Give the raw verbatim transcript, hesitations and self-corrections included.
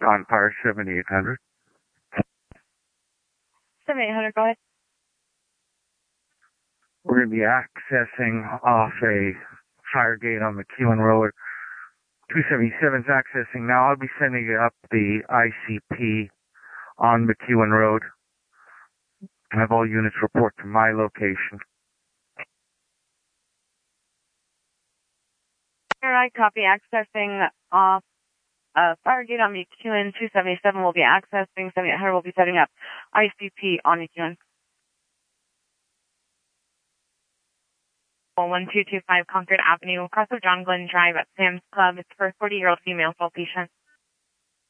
on Fire seventy-eight hundred. seventy-eight hundred, go ahead. We're going to be accessing off a fire gate on McEwen Road. two seventy-seven is accessing now. I'll be sending up the I C P on McEwen Road. I have all units report to my location. All right, copy. Accessing off uh, fire gate on McEwen. two seventy-seven will be accessing. seventy-eight hundred will be setting up I C P on McEwen. one two two five Concord Avenue, across of John Glenn Drive at Sam's Club. It's for a forty-year-old female sole patient.